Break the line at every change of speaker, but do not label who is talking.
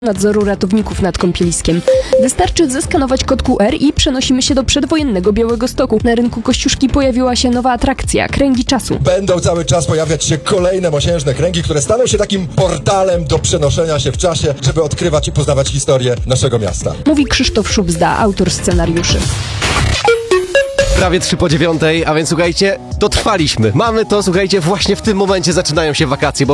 nadzoru ratowników nad kąpieliskiem. Wystarczy zeskanować kod QR i przenosimy się do przedwojennego Białegostoku. Na rynku Kościuszki pojawiła się nowa atrakcja – kręgi czasu.
Będą cały czas pojawiać się kolejne mosiężne kręgi, które staną się takim portalem do przenoszenia się w czasie, żeby odkrywać i poznawać historię naszego miasta.
Mówi Krzysztof Szubzda, autor scenariuszy.
Prawie 8:03, a więc słuchajcie, dotrwaliśmy. Mamy to, słuchajcie, właśnie w tym momencie zaczynają się wakacje, bo